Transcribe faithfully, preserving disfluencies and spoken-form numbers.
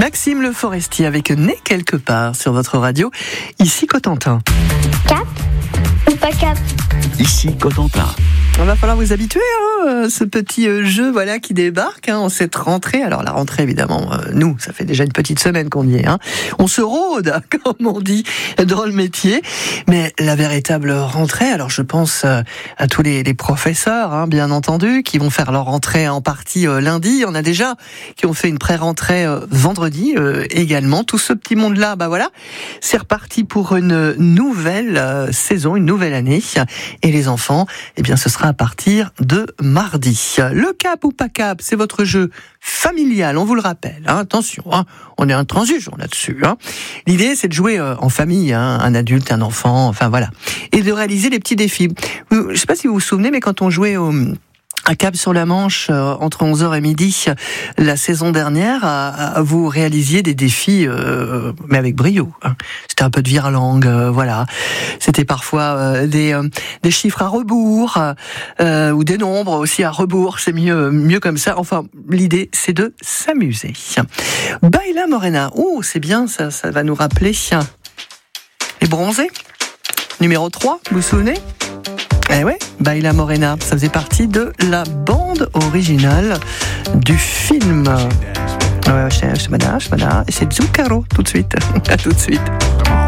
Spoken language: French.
Maxime Le Forestier avec Né quelque part sur votre radio, ici Cotentin. Cap ou pas cap? Ici Cotentin. Il va falloir vous habituer hein, à ce petit jeu voilà, qui débarque hein, en cette rentrée. Alors la rentrée évidemment, euh, nous, ça fait déjà une petite semaine qu'on y est. Hein. On se rôde, comme on dit, dans le métier. Mais la véritable rentrée, alors je pense euh, à tous les, les professeurs, hein, bien entendu, qui vont faire leur rentrée en partie euh, lundi. On a déjà qui ont fait une pré-rentrée euh, vendredi euh, également. Tout ce petit monde-là, bah voilà, c'est reparti pour une nouvelle euh, saison, une nouvelle année. Et les enfants, eh bien ce sera à partir de mardi. Le cap ou pas cap, c'est votre jeu familial, on vous le rappelle. Hein, attention, hein, on est intransigeant là-dessus. Hein. L'idée, c'est de jouer euh, en famille, hein, un adulte, un enfant, enfin voilà, et de réaliser les petits défis. Je ne sais pas si vous vous souvenez, mais quand on jouait au à Cap sur la Manche, euh, entre onze heures et midi, la saison dernière, à, à vous réalisiez des défis, euh, mais avec brio. Hein. C'était un peu de vire-langue, euh, voilà. C'était parfois euh, des, euh, des chiffres à rebours, euh, ou des nombres aussi à rebours, c'est mieux, mieux comme ça. Enfin, l'idée, c'est de s'amuser. Baila Morena, oh, c'est bien, ça, ça va nous rappeler les bronzés. Numéro trois, vous vous souvenez ? Eh ouais, Baila Morena, ça faisait partie de la bande originale du film. Ouais, c'est Zucchero, tout de suite. À tout de suite.